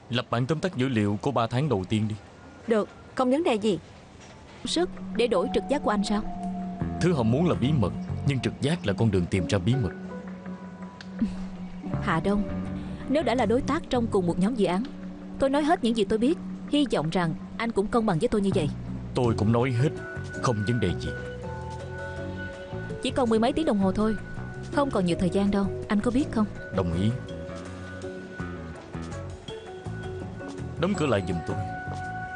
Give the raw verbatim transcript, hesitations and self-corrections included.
Lập bản tóm tắt dữ liệu của ba tháng đầu tiên đi. Được, không vấn đề gì. Sức để đổi trực giác của anh sao? Thứ họ muốn là bí mật, nhưng trực giác là con đường tìm ra bí mật. Hạ Đông, nếu đã là đối tác trong cùng một nhóm dự án, tôi nói hết những gì tôi biết. Hy vọng rằng anh cũng công bằng với tôi như vậy. Tôi cũng nói hết, không vấn đề gì. Chỉ còn mười mấy tiếng đồng hồ thôi, không còn nhiều thời gian đâu, anh có biết không? Đồng ý. Đóng cửa lại giùm tôi.